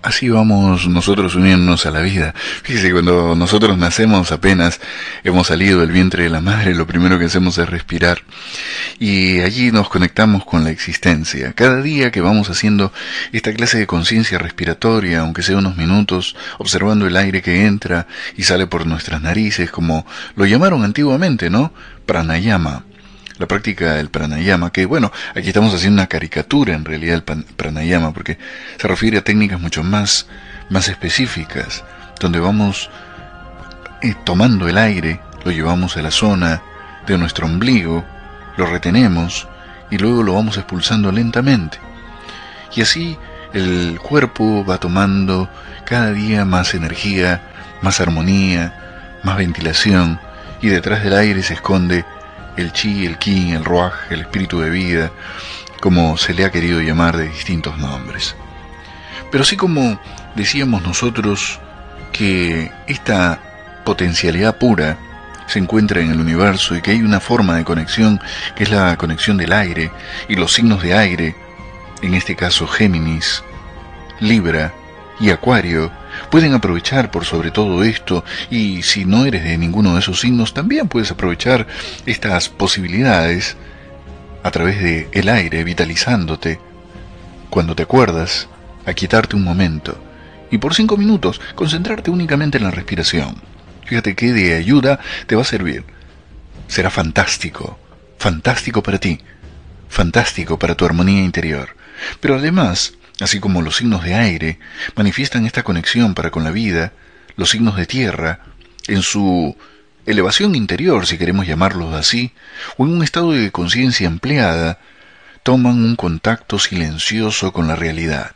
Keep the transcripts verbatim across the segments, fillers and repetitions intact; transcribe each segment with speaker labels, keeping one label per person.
Speaker 1: Así vamos nosotros uniéndonos a la vida. Fíjese, cuando nosotros nacemos apenas hemos salido del vientre de la madre, lo primero que hacemos es respirar. Y allí nos conectamos con la existencia. Cada día que vamos haciendo esta clase de conciencia respiratoria, aunque sea unos minutos, observando el aire que entra y sale por nuestras narices, como lo llamaron antiguamente, ¿no? Pranayama. La práctica del pranayama, que bueno, aquí estamos haciendo una caricatura en realidad del pan- pranayama, porque se refiere a técnicas mucho más, más específicas, donde vamos eh, tomando el aire, lo llevamos a la zona de nuestro ombligo, lo retenemos y luego lo vamos expulsando lentamente. Y así el cuerpo va tomando cada día más energía, más armonía, más ventilación, y detrás del aire se esconde el chi, el ki, el ruaj, el espíritu de vida, como se le ha querido llamar de distintos nombres. Pero así como decíamos nosotros que esta potencialidad pura se encuentra en el universo y que hay una forma de conexión que es la conexión del aire y los signos de aire, en este caso Géminis, Libra y Acuario, pueden aprovechar por sobre todo esto, y si no eres de ninguno de esos signos, también puedes aprovechar estas posibilidades a través de el aire, vitalizándote. Cuando te acuerdas, aquietarte un momento, y por cinco minutos concentrarte únicamente en la respiración. Fíjate que de ayuda te va a servir. Será fantástico, fantástico para ti, fantástico para tu armonía interior. Pero además, así como los signos de aire manifiestan esta conexión para con la vida, los signos de tierra, en su elevación interior, si queremos llamarlos así, o en un estado de conciencia ampliada, toman un contacto silencioso con la realidad,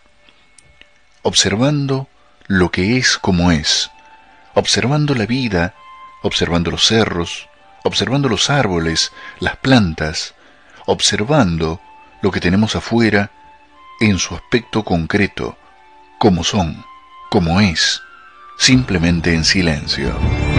Speaker 1: observando lo que es como es, observando la vida, observando los cerros, observando los árboles, las plantas, observando lo que tenemos afuera en su aspecto concreto, como son, como es, simplemente en silencio.